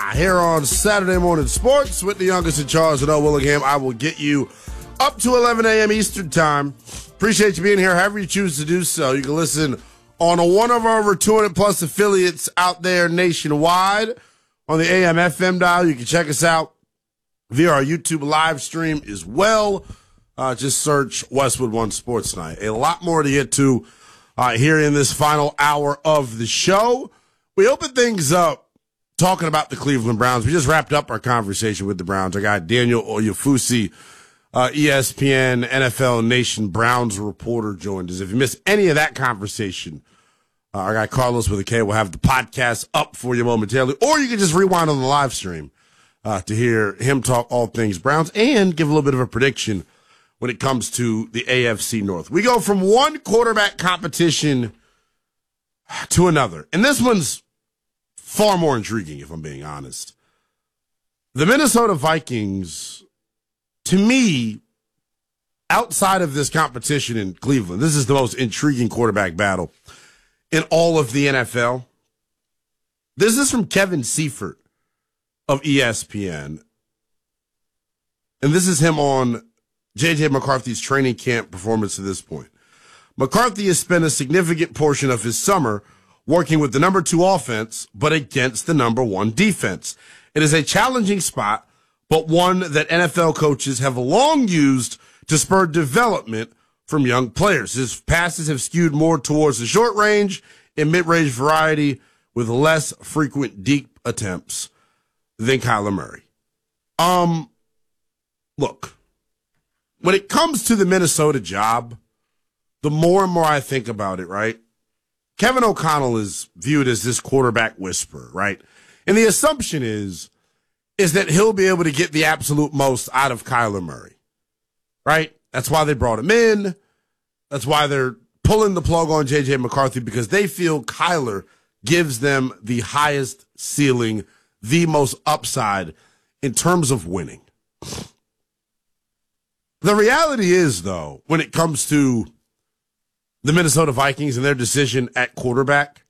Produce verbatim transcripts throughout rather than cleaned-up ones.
here on Saturday Morning Sports with the youngest and Charles and O. Willingham. I will get you up to eleven a.m. Eastern Time. Appreciate you being here. However you choose to do so, you can listen on one of our over two hundred plus affiliates out there nationwide on the A M F M dial. You can check us out via our YouTube live stream as well. Uh, just search Westwood One Sports Night. A lot more to get to uh, here in this final hour of the show. We open things up talking about the Cleveland Browns. We just wrapped up our conversation with the Browns. Our guy Daniel Oyefusi, uh, E S P N, N F L Nation Browns reporter, joined us. If you missed any of that conversation, uh, our guy Carlos with a K will have the podcast up for you momentarily, or you can just rewind on the live stream uh, to hear him talk all things Browns and give a little bit of a prediction when it comes to the A F C North. We go from one quarterback competition to another, and this one's far more intriguing, if I'm being honest. The Minnesota Vikings, to me, outside of this competition in Cleveland, this is the most intriguing quarterback battle in all of the N F L. This is from Kevin Seifert of E S P N. And this is him on J J McCarthy's training camp performance to this point. McCarthy has spent a significant portion of his summer working with the number two offense, but against the number one defense. It is a challenging spot, but one that N F L coaches have long used to spur development from young players. His passes have skewed more towards the short range and mid-range variety with less frequent deep attempts than Kyler Murray. Um, look, when it comes to the Minnesota job, the more and more I think about it, right? Kevin O'Connell is viewed as this quarterback whisperer, right? And the assumption is, is that he'll be able to get the absolute most out of Kyler Murray, right? That's why they brought him in. That's why they're pulling the plug on J J McCarthy, because they feel Kyler gives them the highest ceiling, the most upside in terms of winning. The reality is, though, when it comes to the Minnesota Vikings and their decision at quarterback,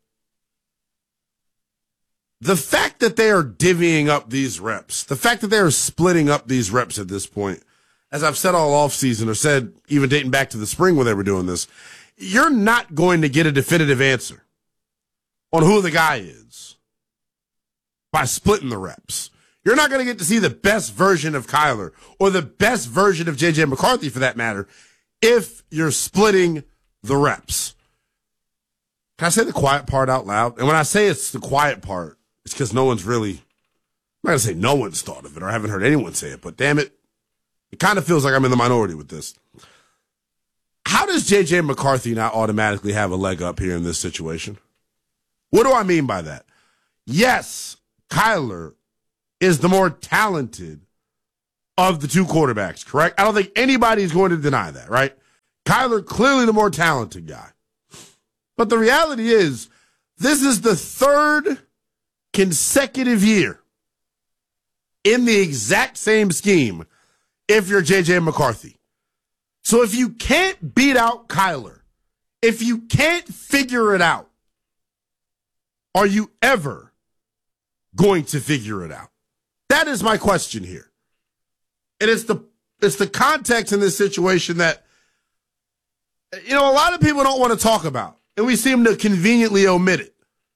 the fact that they are divvying up these reps, the fact that they are splitting up these reps at this point, as I've said all offseason, or said even dating back to the spring when they were doing this, you're not going to get a definitive answer on who the guy is by splitting the reps. You're not going to get to see the best version of Kyler or the best version of J J McCarthy, for that matter, if you're splitting the reps. Can I say the quiet part out loud? And when I say it's the quiet part, it's because no one's really, I'm not going to say no one's thought of it or I haven't heard anyone say it, but damn it, it kind of feels like I'm in the minority with this. How does J J McCarthy not automatically have a leg up here in this situation? What do I mean by that? Yes, Kyler is the more talented of the two quarterbacks, correct? I don't think anybody's going to deny that, right? Kyler, clearly the more talented guy. But the reality is, this is the third consecutive year in the exact same scheme if you're J J McCarthy. So if you can't beat out Kyler, if you can't figure it out, are you ever going to figure it out? That is my question here. And it's the it's the context in this situation that, you know, a lot of people don't want to talk about, and we seem to conveniently omit it.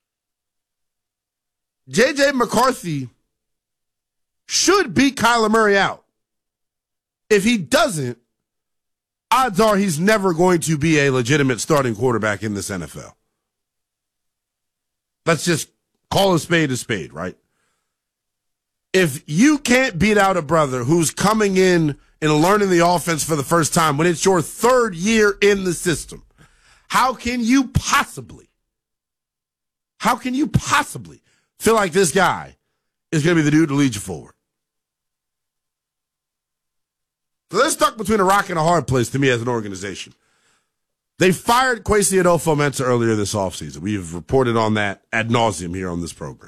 J J McCarthy should beat Kyler Murray out. If he doesn't, odds are he's never going to be a legitimate starting quarterback in this N F L. Let's just call a spade a spade, right? If you can't beat out a brother who's coming in and learning the offense for the first time when it's your third year in the system, how can you possibly, how can you possibly feel like this guy is going to be the dude to lead you forward? So they're stuck between a rock and a hard place to me as an organization. They fired Kwesi Adolfo-Mensah earlier this offseason. We've reported on that ad nauseum here on this program.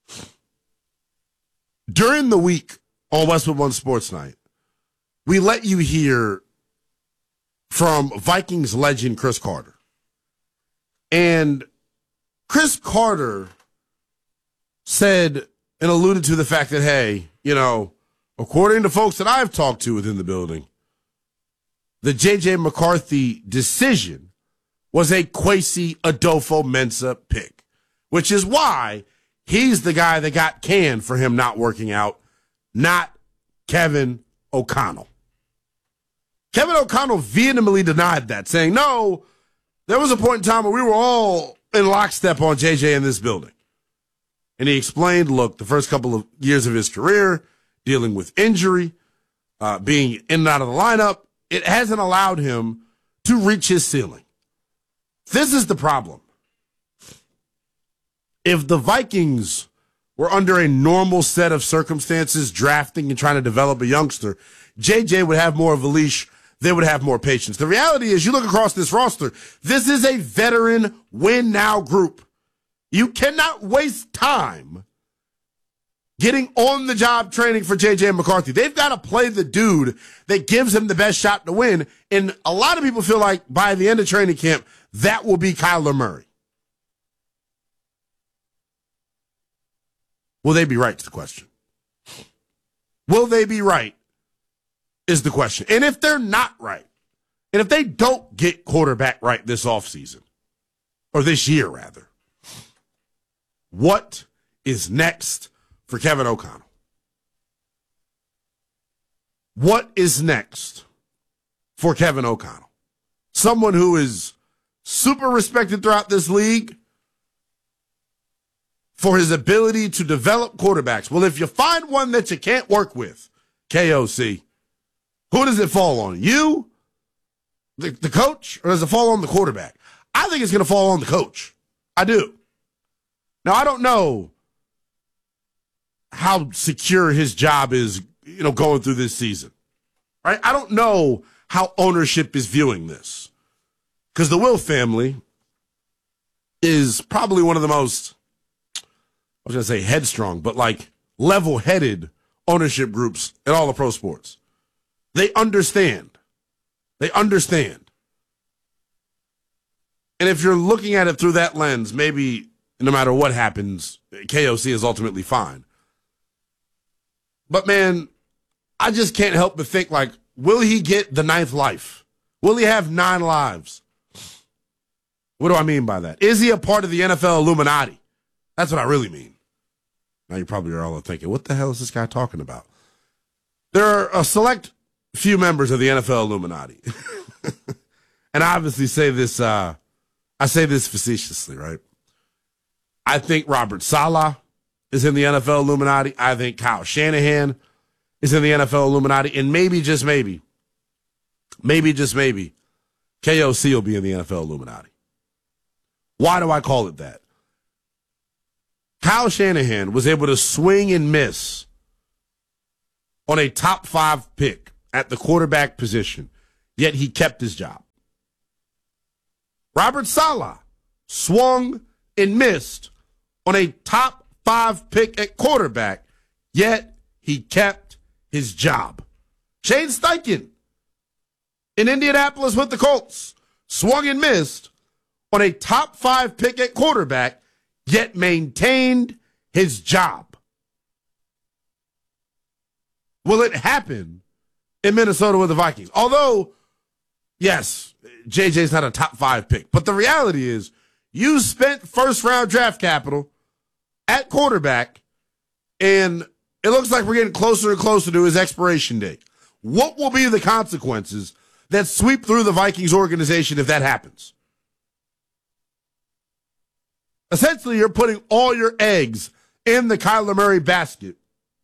During the week on Westwood One Sports Night, we let you hear from Vikings legend Cris Carter. And Cris Carter said and alluded to the fact that, hey, you know, according to folks that I've talked to within the building, the J J McCarthy decision was a Kwesi Adolfo-Mensah pick, which is why he's the guy that got canned for him not working out, not Kevin O'Connell. Kevin O'Connell vehemently denied that, saying, no, there was a point in time where we were all in lockstep on J J in this building. And he explained, look, the first couple of years of his career, dealing with injury, uh, being in and out of the lineup, it hasn't allowed him to reach his ceiling. This is the problem. If the Vikings were under a normal set of circumstances, drafting and trying to develop a youngster, J J would have more of a leash. They would have more patience. The reality is, you look across this roster, this is a veteran win-now group. You cannot waste time getting on-the-job training for J J McCarthy. They've got to play the dude that gives him the best shot to win. And a lot of people feel like by the end of training camp, that will be Kyler Murray. Will they be right is the question. Will they be right is the question. And if they're not right, and if they don't get quarterback right this offseason, or this year rather, what is next for Kevin O'Connell? What is next for Kevin O'Connell? Someone who is super respected throughout this league for his ability to develop quarterbacks. Well, if you find one that you can't work with, K O C, who does it fall on? You, the, the coach, or does it fall on the quarterback? I think it's going to fall on the coach. I do. Now, I don't know how secure his job is, you know, going through this season. Right? I don't know how ownership is viewing this. Because the Will family is probably one of the most, I was going to say headstrong, but like level-headed ownership groups in all of pro sports. They understand. They understand. And if you're looking at it through that lens, maybe no matter what happens, K O C is ultimately fine. But man, I just can't help but think, like, will he get the ninth life? Will he have nine lives? What do I mean by that? Is he a part of the N F L Illuminati? That's what I really mean. Now you probably are all thinking, what the hell is this guy talking about? There are a select few members of the N F L Illuminati. And I obviously say this, uh, I say this facetiously, right? I think Robert Saleh is in the N F L Illuminati. I think Kyle Shanahan is in the N F L Illuminati. And maybe, just maybe, maybe, just maybe, K O C will be in the N F L Illuminati. Why do I call it that? Kyle Shanahan was able to swing and miss on a top five pick at the quarterback position, yet he kept his job. Robert Saleh swung and missed on a top five pick at quarterback, yet he kept his job. Shane Steichen in Indianapolis with the Colts swung and missed on a top five pick at quarterback, yet maintained his job. Will it happen in Minnesota with the Vikings? Although, yes, J J's not a top five pick, but the reality is you spent first round draft capital at quarterback, and it looks like we're getting closer and closer to his expiration date. What will be the consequences that sweep through the Vikings organization if that happens? Essentially, you're putting all your eggs in the Kyler Murray basket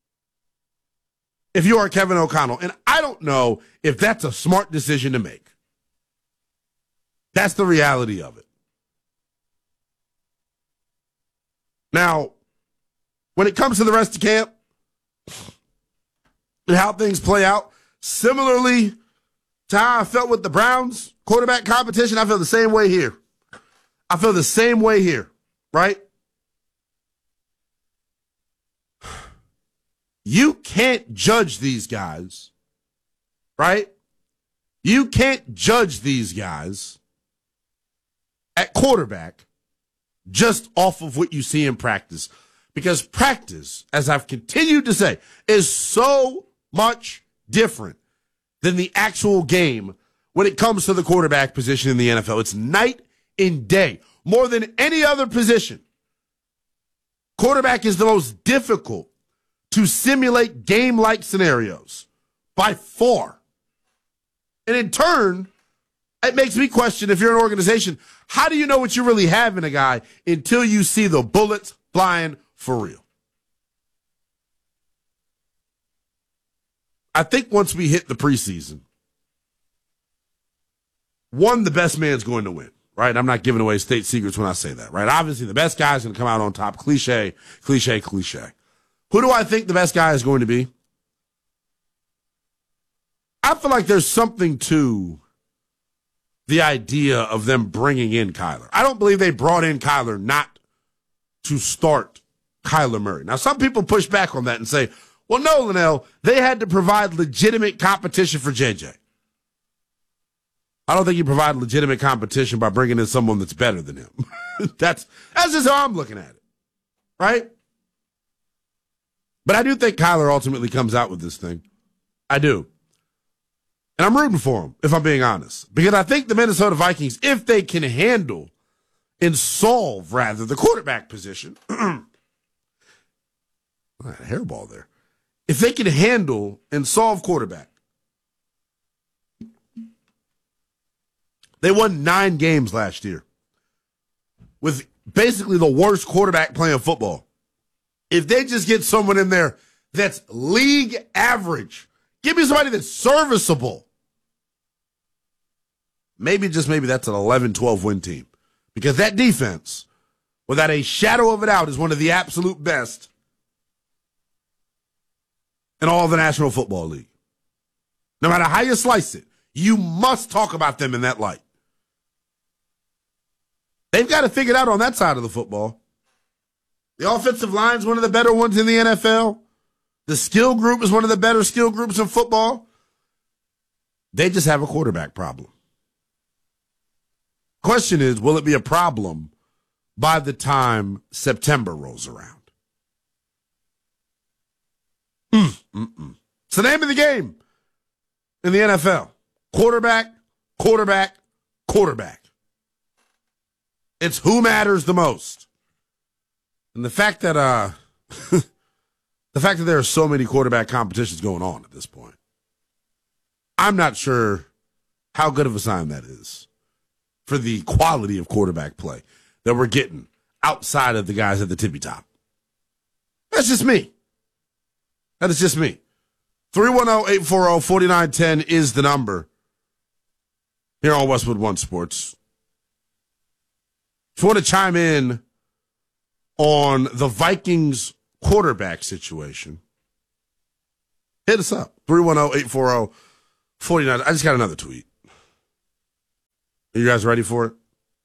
if you are Kevin O'Connell. And I don't know if that's a smart decision to make. That's the reality of it. Now, when it comes to the rest of camp and how things play out, similarly to how I felt with the Browns quarterback competition, I feel the same way here. I feel the same way here, right? You can't judge these guys, right? You can't judge these guys at quarterback just off of what you see in practice. Because practice, as I've continued to say, is so much different than the actual game when it comes to the quarterback position in the N F L. It's night and day. More than any other position, quarterback is the most difficult to simulate game-like scenarios by far. And in turn, it makes me question, if you're an organization, how do you know what you really have in a guy until you see the bullets flying for real? I think once we hit the preseason, one, the best man's going to win, right? I'm not giving away state secrets when I say that, right? Obviously, the best guy's going to come out on top. Cliche, cliche, cliche. Who do I think the best guy is going to be? I feel like there's something to the idea of them bringing in Kyler. I don't believe they brought in Kyler not to start Kyler Murray. Now, some people push back on that and say, well, no, Linnell, they had to provide legitimate competition for J J. I don't think you provide legitimate competition by bringing in someone that's better than him. that's, that's just how I'm looking at it, right? But I do think Kyler ultimately comes out with this thing. I do. And I'm rooting for him, if I'm being honest. Because I think the Minnesota Vikings, if they can handle and solve, rather, the quarterback position, I had a hairball there. If they can handle and solve quarterback, they won nine games last year with basically the worst quarterback playing football. If they just get someone in there that's league average, give me somebody that's serviceable, maybe, just maybe, that's an eleven twelve win team. Because that defense, without a shadow of a doubt, is one of the absolute best in all of the National Football League. No matter how you slice it, you must talk about them in that light. They've got to figure it out on that side of the football. The offensive line is one of the better ones in the N F L. The skill group is one of the better skill groups in football. They just have a quarterback problem. Question is, will it be a problem by the time September rolls around? Mm, mm-mm. It's the name of the game in the N F L. Quarterback, quarterback, quarterback. It's who matters the most. And the fact that uh, the fact that there are so many quarterback competitions going on at this point, I'm not sure how good of a sign that is for the quality of quarterback play that we're getting outside of the guys at the tippy top. That's just me. That is just me. three one zero, eight four zero, four nine one zero is the number here on Westwood One Sports. If you want to chime in on the Vikings quarterback situation, hit us up. three one zero, eight four zero, four nine one zero. I just got another tweet. Are you guys ready for it?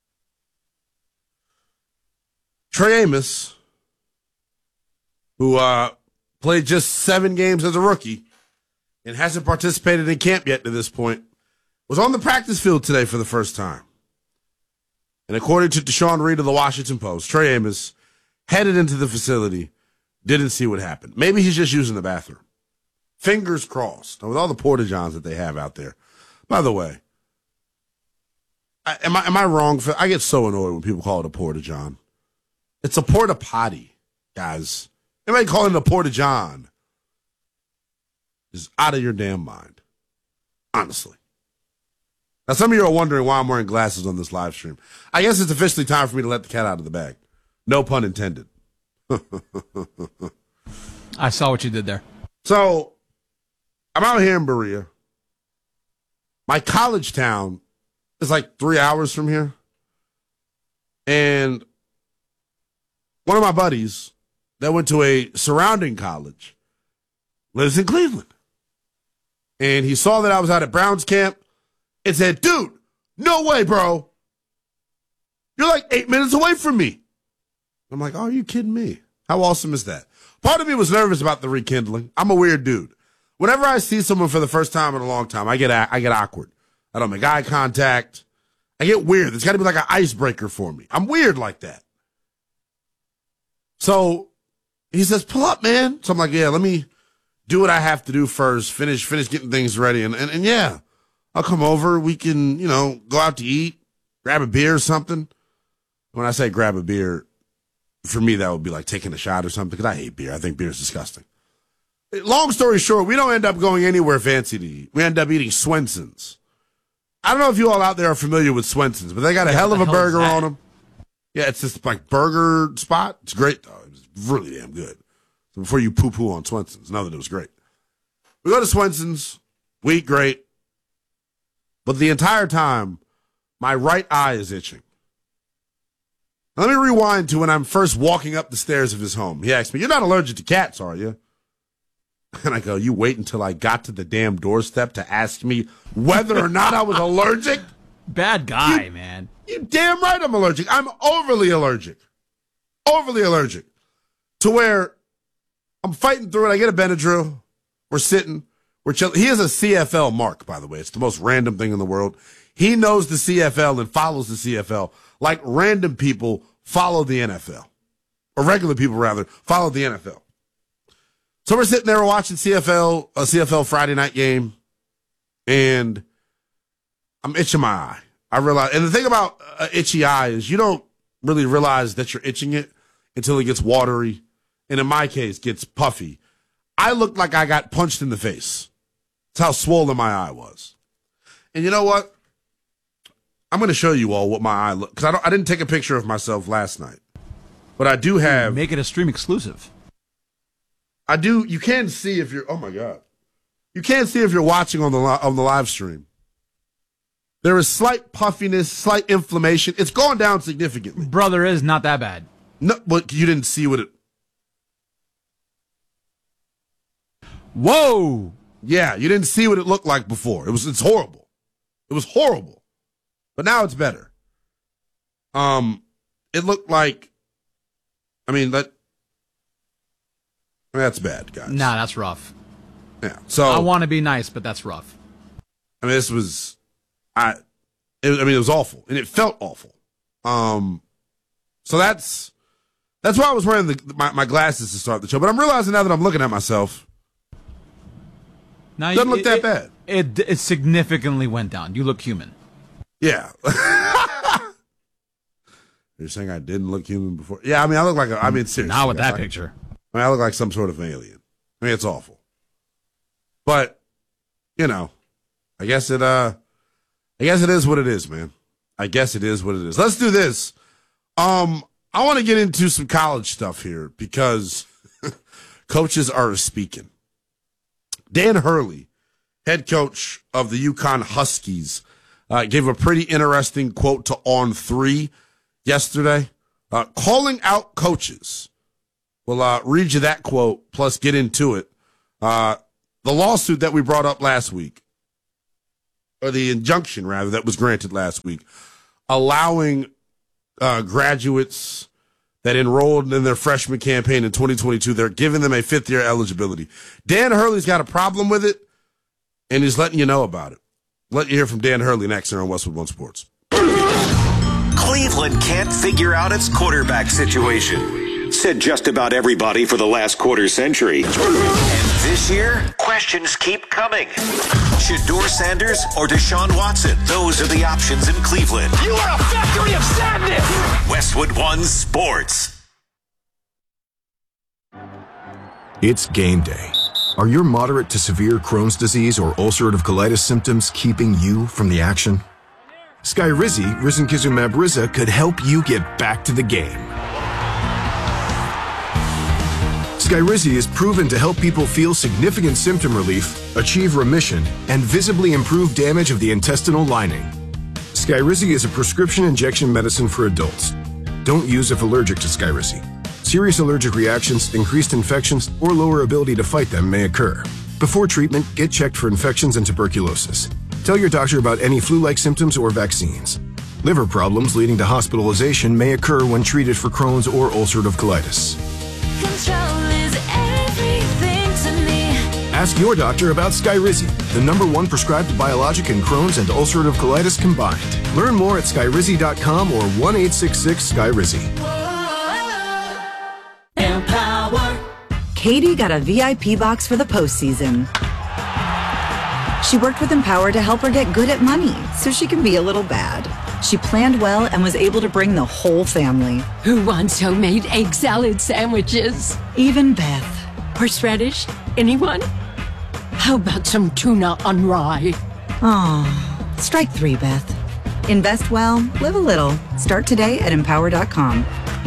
Trey Amos, who uh, played just seven games as a rookie and hasn't participated in camp yet to this point, was on the practice field today for the first time. And according to Deshaun Reed of the Washington Post, Trey Amos headed into the facility, didn't see what happened. Maybe he's just using the bathroom. Fingers crossed. With all the porta-johns that they have out there. By the way, I, am I am I wrong? For, I get so annoyed when people call it a porta-john. It's a porta-potty, guys. Anybody calling it a porta-john is out of your damn mind. Honestly. Now, some of you are wondering why I'm wearing glasses on this live stream. I guess it's officially time for me to let the cat out of the bag. No pun intended. I saw what you did there. So, I'm out here in Berea. My college town is like three hours from here. And one of my buddies that went to a surrounding college lives in Cleveland. And he saw that I was out at Browns camp and said, dude, no way, bro. You're like eight minutes away from me. I'm like, oh, are you kidding me? How awesome is that? Part of me was nervous about the rekindling. I'm a weird dude. Whenever I see someone for the first time in a long time, I get I get awkward. I don't make eye contact. I get weird. There's got to be like an icebreaker for me. I'm weird like that. So He says, pull up, man. So I'm like, yeah, let me do what I have to do first, finish finish getting things ready. And, and, and yeah, I'll come over. We can, you know, go out to eat, grab a beer or something. When I say grab a beer, for me, that would be like taking a shot or something, because I hate beer. I think beer is disgusting. Long story short, we don't end up going anywhere fancy to eat. We end up eating Swenson's. I don't know if you all out there are familiar with Swenson's, but they got a yeah, hell of a burger on them. Yeah, it's this like burger spot. It's great, though. It's really damn good. So before you poo-poo on Swenson's, know that it was great. We go to Swenson's. We eat great. But the entire time, my right eye is itching. Now, let me rewind to when I'm first walking up the stairs of his home. He asked me, you're not allergic to cats, are you? And I go, you wait until I got to the damn doorstep to ask me whether or not I was allergic? Bad guy, you, man. You damn right I'm allergic. I'm overly allergic. Overly allergic. To where I'm fighting through it. I get a Benadryl. We're sitting. We're chilling. He has a C F L mark, by the way. It's the most random thing in the world. He knows the C F L and follows the C F L like random people follow the N F L. Or regular people, rather, follow the N F L. So we're sitting there watching C F L, a C F L Friday night game, and I'm itching my eye. I realize, and the thing about an itchy eye is you don't really realize that you're itching it until it gets watery, and in my case, gets puffy. I looked like I got punched in the face. That's how swollen my eye was. And you know what? I'm going to show you all what my eye looked, because I, don't, I didn't take a picture of myself last night, but I do have. Make it a stream exclusive. I do. You can see if you're. Oh my God, you can't see if you're watching on the on the live stream. There is slight puffiness, slight inflammation. It's gone down significantly. Brother, is not that bad. No, but you didn't see what it. Whoa. Yeah, you didn't see what it looked like before. It was. It's horrible. It was horrible, but now it's better. Um, it looked like. I mean that. That's bad, guys. Nah, that's rough. Yeah. So I want to be nice, but that's rough. I mean, this was, I, it, I mean, it was awful, and it felt awful. Um, so that's that's why I was wearing the, my, my glasses to start the show. But I'm realizing now that I'm looking at myself, now it doesn't you, look that it, bad. It, it it significantly went down. You look human. Yeah. You're saying I didn't look human before? Yeah, I mean, I look like a, I mean, seriously. Not with that I, picture. I mean, I look like some sort of alien. I mean, it's awful. But, you know, I guess it, uh, I guess it is what it is, man. I guess it is what it is. Let's do this. Um, I want to get into some college stuff here because coaches are speaking. Dan Hurley, head coach of the UConn Huskies, uh, gave a pretty interesting quote to On three yesterday, uh, calling out coaches. We'll uh, read you that quote, plus get into it. Uh, the lawsuit that we brought up last week, or the injunction, rather, that was granted last week, allowing uh, graduates that enrolled in their freshman campaign in twenty twenty-two, they're giving them a fifth-year eligibility. Dan Hurley's got a problem with it, and he's letting you know about it. Let you hear from Dan Hurley next here on Westwood One Sports. Cleveland can't figure out its quarterback situation. Said just about everybody for the last quarter century. And this year, questions keep coming. Shedeur Sanders or Deshaun Watson? Those are the options in Cleveland. You are a factory of sadness! Westwood One Sports. It's game day. Are your moderate to severe Crohn's disease or ulcerative colitis symptoms keeping you from the action? Skyrizi, risankizumab Riza, could help you get back to the game. Skyrizi is proven to help people feel significant symptom relief, achieve remission, and visibly improve damage of the intestinal lining. Skyrizi is a prescription injection medicine for adults. Don't use if allergic to Skyrizi. Serious allergic reactions, increased infections, or lower ability to fight them may occur. Before treatment, get checked for infections and tuberculosis. Tell your doctor about any flu-like symptoms or vaccines. Liver problems leading to hospitalization may occur when treated for Crohn's or ulcerative colitis. Control is everything to me. Ask your doctor about Skyrizi, the number one prescribed biologic in Crohn's and ulcerative colitis combined. Learn more at skyrizi dot com or one eight six six Skyrizi. Empower Katie got a V I P box for the postseason. She worked with Empower to help her get good at money so she can be a little bad. She planned well and was able to bring the whole family. Who wants homemade egg salad sandwiches? Even Beth. Horseradish? Anyone? How about some tuna on rye? Aw, strike three, Beth. Invest well, live a little. Start today at empower dot com.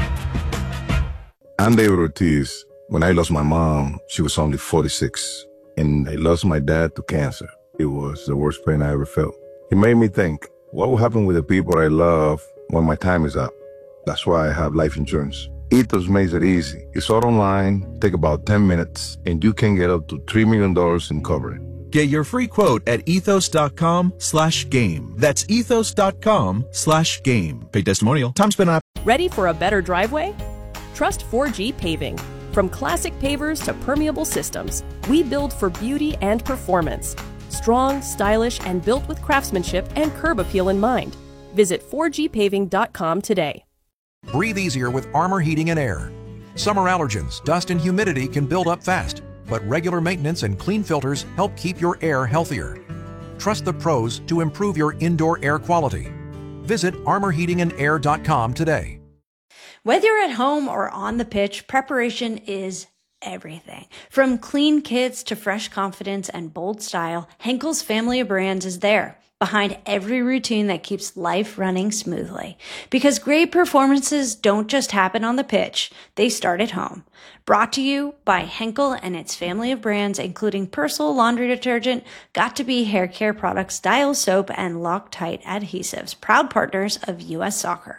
I'm David Ortiz. When I lost my mom, she was only forty-six. And I lost my dad to cancer. It was the worst pain I ever felt. It made me think, what will happen with the people I love when my time is up? That's why I have life insurance. Ethos makes it easy. It's all online, take about ten minutes, and you can get up to three million dollars in coverage. Get your free quote at ethos.com slash game. That's ethos.com slash game. Pay testimonial. Time spent on. Ready for a better driveway? Trust four G Paving. From classic pavers to permeable systems, we build for beauty and performance. Strong, stylish, and built with craftsmanship and curb appeal in mind. Visit four G paving dot com today. Breathe easier with Armor Heating and Air. Summer allergens, dust, and humidity can build up fast, but regular maintenance and clean filters help keep your air healthier. Trust the pros to improve your indoor air quality. Visit armor heating and air dot com today. Whether you're at home or on the pitch, preparation is everything. From clean kits to fresh confidence and bold style, Henkel's family of brands is there, behind every routine that keeps life running smoothly. Because great performances don't just happen on the pitch, they start at home. Brought to you by Henkel and its family of brands, including Persil laundry detergent, Got2b hair care products, Dial soap, and Loctite adhesives, proud partners of U S Soccer.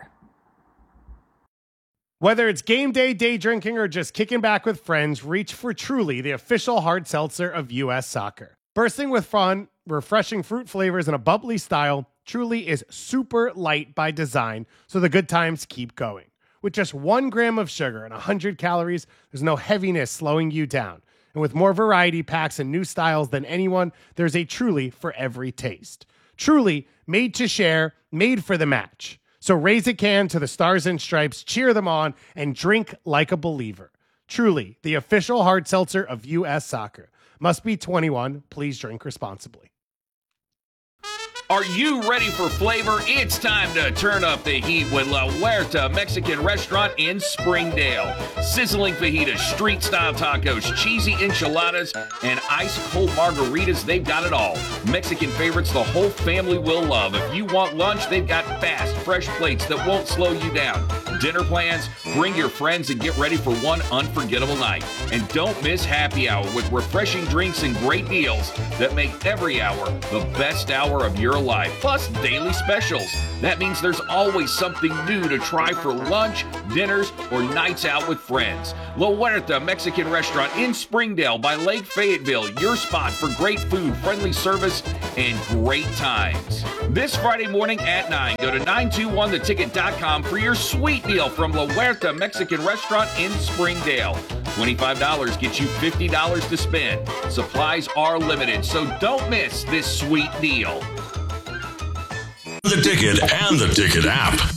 Whether it's game day, day drinking, or just kicking back with friends, reach for Truly, the official hard seltzer of U S Soccer. Bursting with fun, refreshing fruit flavors, and a bubbly style, Truly is super light by design, so the good times keep going. With just one gram of sugar and one hundred calories, there's no heaviness slowing you down. And with more variety packs and new styles than anyone, there's a Truly for every taste. Truly, made to share, made for the match. So raise a can to the Stars and Stripes, cheer them on, and drink like a believer. Truly, the official hard seltzer of U S Soccer. Must be twenty-one. Please drink responsibly. Are you ready for flavor? It's time to turn up the heat with La Huerta Mexican Restaurant in Springdale. Sizzling fajitas, street-style tacos, cheesy enchiladas, and ice-cold margaritas, they've got it all. Mexican favorites the whole family will love. If you want lunch, they've got fast, fresh plates that won't slow you down. Dinner plans? Bring your friends and get ready for one unforgettable night. And don't miss happy hour with refreshing drinks and great deals that make every hour the best hour of your life, plus daily specials. That means there's always something new to try for lunch, dinners, or nights out with friends. La Huerta Mexican Restaurant in Springdale by Lake Fayetteville, your spot for great food, friendly service, and great times. This Friday morning at nine, go to nine two one the ticket dot com for your sweet deal from La Huerta Mexican Restaurant in Springdale. twenty-five dollars gets you fifty dollars to spend. Supplies are limited, so don't miss this sweet deal. The Ticket and the Ticket app.